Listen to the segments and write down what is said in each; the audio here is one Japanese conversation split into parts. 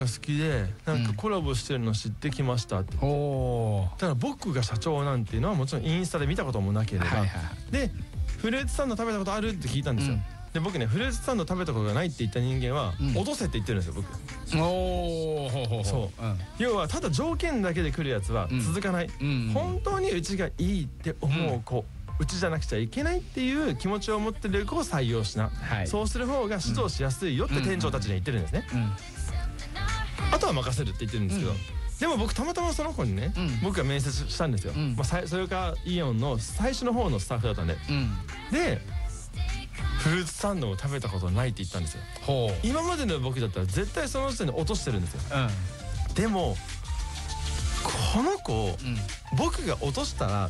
好きでなんかコラボしてるの知ってきましたって。だから僕が社長なんていうのはもちろんインスタで見たこともなければ、でフルーツサンド食べたことあるって聞いたんですよ。で僕ねフルーツサンド食べたことがないって言った人間は落とせって言ってるんですよ僕。そう要はただ条件だけで来るやつは続かない。本当にうちがいいって思う子、うちじゃなくちゃいけないっていう気持ちを持ってる子を採用しな、そうする方が指導しやすいよって店長たちには言ってるんですね。あとは任せるって言ってるんですけど、でも僕たまたまその子にね僕が面接したんですよ。それからイオンの最初の方のスタッフだったんで、でフルーツサンドを食べたことないって言ったんですよ。今までの僕だったら絶対その時点で落としてるんですよ。でもこの子を僕が落としたら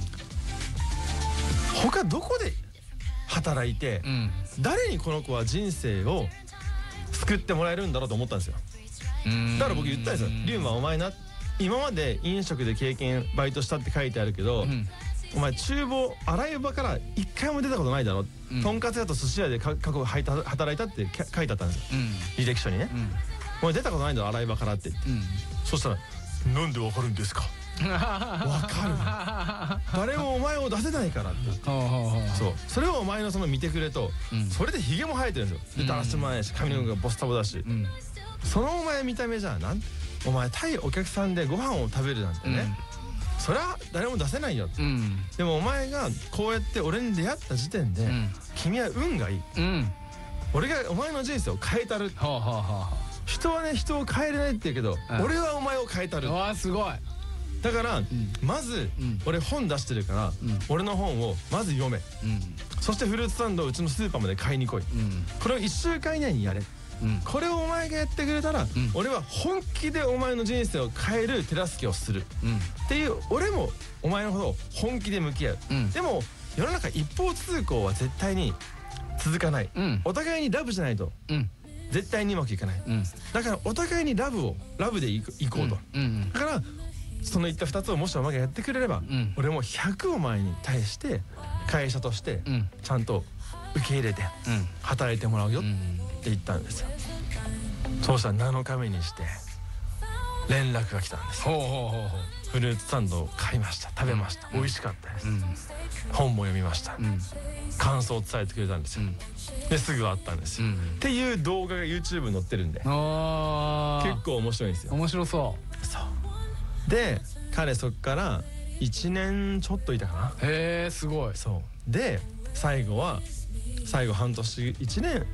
他どこで働いて誰にこの子は人生を救ってもらえるんだろうと思ったんですよ。だから僕言ったんですよ。リュウマお前な、今まで飲食で経験バイトしたって書いてあるけど、お前厨房洗い場から一回も出たことないだろ。とんかつ屋と寿司屋で過去働いたって書いてあったんですよ、履歴書にね。お前出たことないんだろ洗い場からって言って。そしたら「なんでわかるんですか?」わかる誰もお前を出せないからって。そうそれをお前のその見てくれと、それでヒゲも生えてるんですよ。でだらしもないし髪の毛がボスタボだし、そのお前見た目じゃお前対お客さんでご飯を食べるなんてね、そりゃ誰も出せないよ。でもお前がこうやって俺に出会った時点で君は運がいい。俺がお前の人生を変えたる。人はね人を変えれないって言うけど俺はお前を変えたる。 すごい。 だからまず俺本出してるから俺の本をまず読め。そしてフルーツサンドをうちのスーパーまで買いに来い。これを1週間以内にやれ。これをお前がやってくれたら俺は本気でお前の人生を変える手助けをするっていう、俺もお前のことを本気で向き合う。でも世の中一方通行は絶対に続かない。お互いにラブじゃないと絶対にうまくいかない。だからお互いにラブでいこうと。だからそのいった2つをもしお前がやってくれれば俺も100お前に対して会社としてちゃんと受け入れて働いてもらうよって言ったんですよ。そうしたら7日目にして連絡が来たんです。フルーツサンドを買いました、食べました、美味しかったです、本も読みました、感想を伝えてくれたんですよ。ですぐ会ったんですよっていう動画が YouTube に載ってるんで結構面白いんですよ。 面白そう。 そうで彼そっから1年ちょっといたかな。 へえすごい。 そうで最後半年1年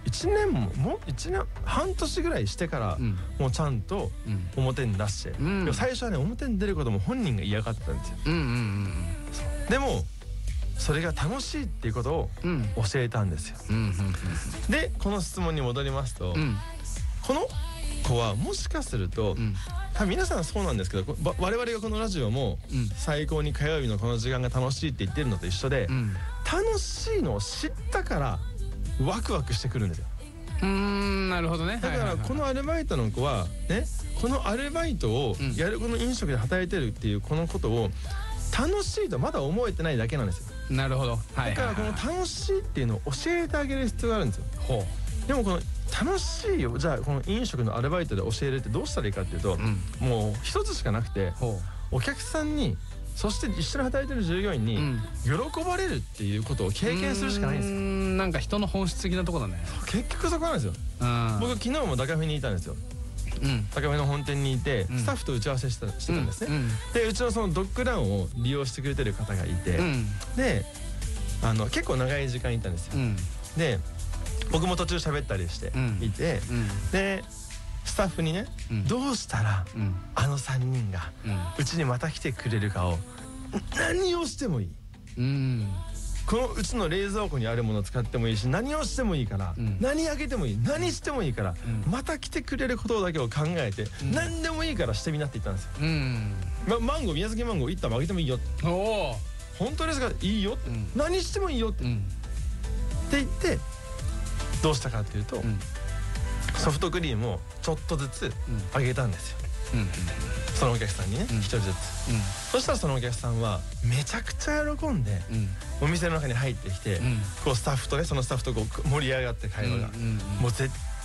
半年ぐらいしてからもうちゃんと表に出して、最初はね表に出ることも本人が嫌がったんですよ。でもそれが楽しいっていうことを教えたんですよ。でこの質問に戻りますと、この子はもしかすると多分皆さんそうなんですけど、我々がこのラジオも最高に火曜日のこの時間が楽しいって言ってるのと一緒で、楽しいのを知ったからワクワクしてくるんですよ。 なるほどね。 だからこのアルバイトの子はね、このアルバイトをやる、この飲食で働いてるっていうこのことを楽しいとまだ思えてないだけなんですよ。 なるほど。 だからこの楽しいっていうのを教えてあげる必要があるんですよ。でもこの楽しいをじゃあこの飲食のアルバイトで教えるってどうしたらいいかっていうと、もう一つしかなくて、お客さんにそして一緒に働いてる従業員に喜ばれるっていうことを経験するしかないんですよ。 なんか人の本質的なとこだね。 結局そこなんですよ。僕昨日もダカフェにいたんですよ。ダカフェの本店にいてスタッフと打ち合わせしてたんですね。でうちのそのドッグランを利用してくれてる方がいて、で結構長い時間いたんですよ。で僕も途中喋ったりしていて、でスタッフにね、どうしたらあの3人がうちにまた来てくれるかを何をしてもいい。このうちの冷蔵庫にあるものを使ってもいいし、何をしてもいいから、何あげてもいい、何してもいいから、また来てくれることだけを考えて、何でもいいからしてみなって言ったんですよ。マンゴー、宮崎マンゴー1玉あげてもいいよ。本当ですか、いいよって、何してもいいよって言ってどうしたかっていうと、ソフトクリームをちょっとずつあげたんですよ。そのお客さんにね、一人ずつ。そしたらそのお客さんはめちゃくちゃ喜んでお店の中に入ってきて、こうスタッフとね、そのスタッフとこう盛り上がって会話が、もう絶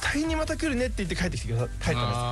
対にまた来るねって言って帰ってきてくださ帰ったんですよ。